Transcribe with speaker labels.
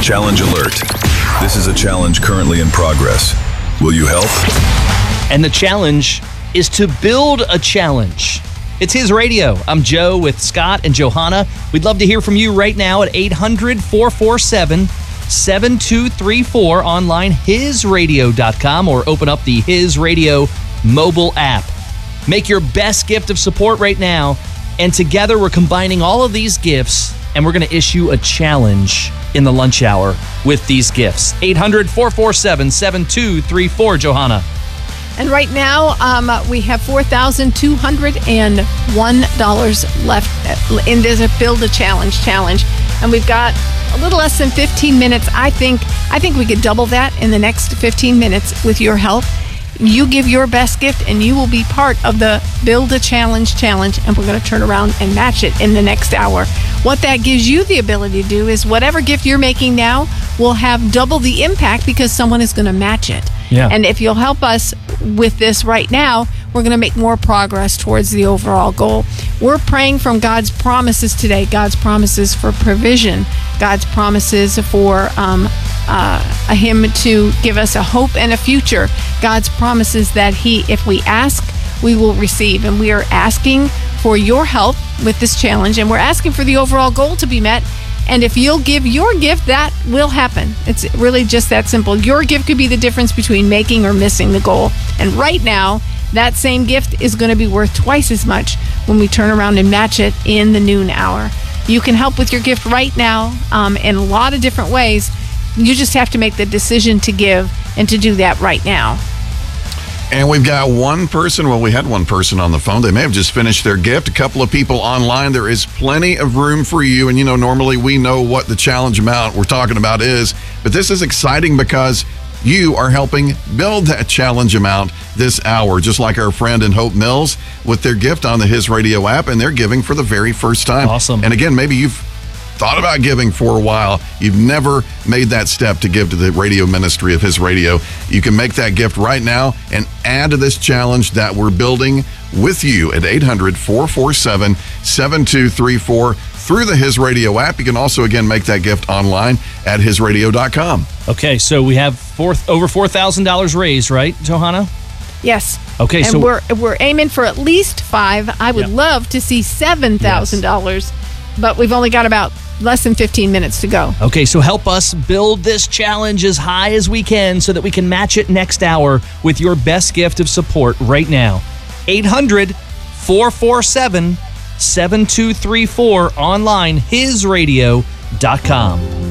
Speaker 1: Challenge alert. This is a challenge currently in progress. Will you help?
Speaker 2: And the challenge is to build a challenge. It's His Radio. I'm Joe with Scott and Johanna. We'd love to hear from you right now at 800-447-7234, online, hisradio.com, or open up the His Radio mobile app. Make your best gift of support right now, and together we're combining all of these gifts, and we're going to issue a challenge in the lunch hour with these gifts. 800-447-7234, Johanna.
Speaker 3: And right now, we have $4,201 left in this Build a Challenge. And we've got a little less than 15 minutes. I think we could double that in the next 15 minutes with your help. You give your best gift, and you will be part of the Build a Challenge, and we're going to turn around and match it in the next hour. What that gives you the ability to do is whatever gift you're making now will have double the impact because someone is going to match it.
Speaker 2: Yeah.
Speaker 3: And if you'll help us with this right now, we're going to make more progress towards the overall goal. We're praying from God's promises today, God's promises for provision, God's promises for Him to give us a hope and a future, God's promises that if we ask, we will receive. And we are asking for your help with this challenge, and we're asking for the overall goal to be met. And if you'll give your gift, that will happen. It's really just that simple. Your gift could be the difference between making or missing the goal. And right now, that same gift is going to be worth twice as much when we turn around and match it in the noon hour. You can help with your gift right now in a lot of different ways. You just have to make the decision to give and to do that right now.
Speaker 4: And we've got one person. Well, we had one person on the phone. They may have just finished their gift. A couple of people online. There is plenty of room for you. And, normally we know what the challenge amount we're talking about is. But this is exciting because you are helping build that challenge amount this hour, just like our friend in Hope Mills with their gift on the His Radio app. And they're giving for the very first time.
Speaker 2: Awesome.
Speaker 4: And again, maybe you've thought about giving for a while. You've never made that step to give to the radio ministry of His Radio. You can make that gift right now and add to this challenge that we're building with you at 800-447-7234 through the His Radio app. You can also, again, make that gift online at hisradio.com.
Speaker 2: Okay, so we have over $4,000 raised, right, Johanna?
Speaker 3: Yes.
Speaker 2: Okay,
Speaker 3: and
Speaker 2: so
Speaker 3: we're aiming for at least $5,000. I would love to see $7,000, but we've only got about less than 15 minutes to go.
Speaker 2: Okay, so help us build this challenge as high as we can so that we can match it next hour with your best gift of support right now. 800-447-7234, online, hisradio.com.